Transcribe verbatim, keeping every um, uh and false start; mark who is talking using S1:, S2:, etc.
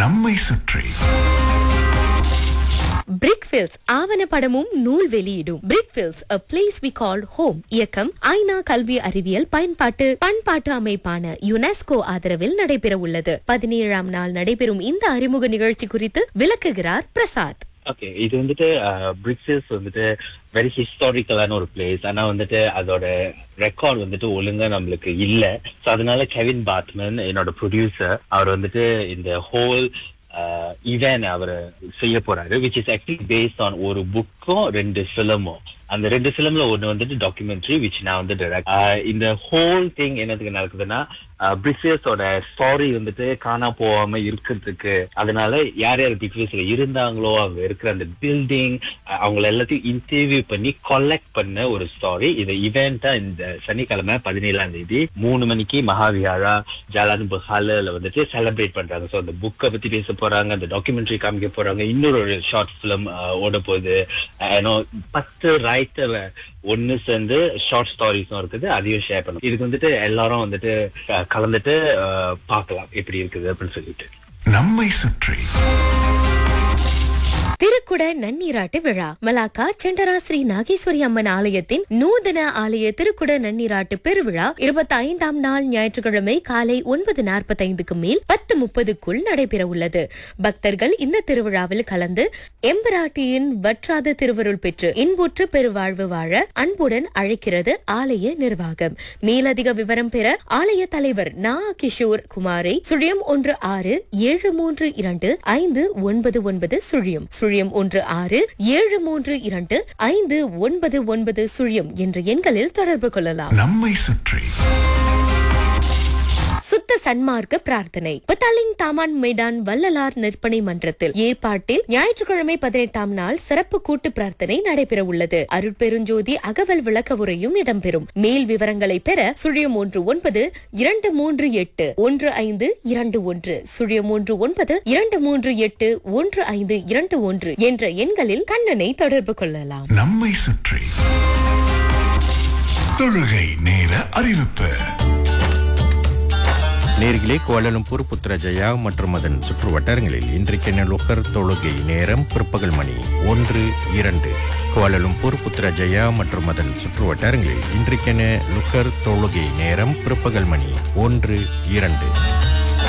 S1: நம்மை சுற்றி
S2: பிரிக்ஃபீல்ட்ஸ் ஆவணப்படமும் நூல் வெளியீடும். Brickfields a place we call home இயக்கம் ஐநா கல்வி அறிவியல் பயன்பாட்டு பண்பாட்டு அமைப்பான யுனெஸ்கோ ஆதரவில் நடைபெற உள்ளது. பதினேழாம் நாள் நடைபெறும் இந்த அறிமுக நிகழ்ச்சி குறித்து விளக்குகிறார் பிரசாத்.
S3: ஓகே, இது வந்துட்டு பிரிக்ஸஸ் வந்துட்டு வெரி ஹிஸ்டாரிக்கலான ஒரு பிளேஸ். ஆனா வந்துட்டு அதோட ரெக்கார்ட் வந்துட்டு ஒழுங்கா நம்மளுக்கு இல்ல. சோ அதனால கெவின் பாத்மன், என்னோட ப்ரொடியூசர், அவர் வந்துட்டு இந்த ஹோல் இவன் அவர் செய்ய போறாரு, which is actually based on ஒரு புக்கும் ரெண்டு பிலிமும். அந்த ரெண்டு பிலிம்ல ஒண்ணு வந்துட்டு டாக்குமெண்ட்ரி, விச் நான் வந்து டைரக்ட். இந்த ஹோல் திங் என்னதுக்கு நடக்குதுன்னா, பிரிக்ஸஸோட ஸ்டாரி வந்துட்டு காணா போகாம இருக்கிறதுக்கு, அதனால யார் யார் பிரிக்ஸஸ்ல இருந்தாங்களோ அவங்க இருக்கிற அந்த பில்டிங் அவங்கள எல்லாத்தையும் இன்டர்வியூ பண்ணி கலெக்ட் பண்ண ஒரு ஸ்டாரி. இது இவெண்டா இந்த சனிக்கிழமை பதினேழாம் தேதி மூணு மணிக்கு மகாவிஹாரா ஜாலான் பஹால வந்துட்டு செலிப்ரேட் பண்றாங்க. ஸோ அந்த புக்கை பத்தி பேச போறாங்க, அந்த டாக்குமெண்ட்ரி காமிக்க போறாங்க, இன்னொரு ஒரு ஷார்ட் பிலிம் ஓட போகுது. பத்து ரைட்டர் ஒன்னு சேர்ந்து ஷார்ட் ஸ்டாரிஸும் இருக்குது, அதையும் ஷேர் பண்ணும். இதுக்கு வந்துட்டு எல்லாரும் வந்துட்டு கலந்துட்டு பார்க்கலாம் எப்படி இருக்குது அப்படின்னு சொல்லிட்டு.
S1: நம்மை சுற்றி
S2: திருக்குட நன்னீராட்டு விழா. மலாக்கா செண்டரா ஸ்ரீ நாகேஸ்வரி அம்மன் ஆலயத்தின் நூதன ஆலய திருக்குட நன்னீராட்டு பெருவிழா இருபத்தி ஐந்தாம் நாள் ஞாயிற்றுக்கிழமை காலை ஒன்பது நாற்பத்தி ஐந்துக்கு மேல் பத்து முப்பதுக்குள் நடைபெற உள்ளது. பக்தர்கள் இந்த திருவிழாவில் கலந்து எம்பிராட்டியின் வற்றாத திருவருள் பெற்று இன்புற்று பெருவாழ்வு வாழ அன்புடன் அழைக்கிறது ஆலய நிர்வாகம். மேலதிக விவரம் பெற ஆலய தலைவர் நா கிஷோர் குமாரை சுழியம் ஒன்று ஆறு ஏழு மூன்று இரண்டு ஐந்து ஒன்பது ஒன்பது சுழியம் சுழியம் ஒன்று ஆறு ஏழு மூன்று இரண்டு ஐந்து ஒன்பது ஒன்பது சுழியம் என்ற எண்களில் தொடர்பு கொள்ளலாம்.
S1: நம்மை சுற்றி
S2: சுத்த சன்மார்க்க பிரார்த்தனை. பத்தாலிங் தாமான் மைடான் வள்ளலார் நற்பணி மன்றத்தில் ஏற்பாட்டில் ஞாயிற்றுக்கிழமை பதினெட்டாம் நாள் சிறப்பு கூட்டு பிரார்த்தனை நடைபெற உள்ளது. அருட்பெருஞ்சோதி அகவல் விளக்க உரையும் இடம்பெறும். மேல் விவரங்களை பெற சுழியம் ஒன்று ஒன்பது இரண்டு மூன்று எட்டு ஒன்று ஐந்து இரண்டு ஒன்று சுழியம் ஒன்று ஒன்பது இரண்டு மூன்று எட்டு ஒன்று ஐந்து இரண்டு ஒன்று என்ற எண்களில் கண்ணனை தொடர்பு கொள்ளலாம்.
S1: நம்மை சுற்றி தொழுகை நேர அறிவிப்பு.
S4: நேர்களே, கோலாலம்பூர், புத்ரஜயா மற்றும் அதன் சுற்று வட்டாரங்களில் இன்றைக்கென லுஹர் தொழுகை நேரம் பிற்பகல் மணி ஒன்று இரண்டு. கோலாலம்பூர், புத்ரஜயா மற்றும் அதன் சுற்று வட்டாரங்களில் இன்றைக்கென லுஹர் தொழுகை நேரம் பிற்பகல் மணி ஒன்று இரண்டு.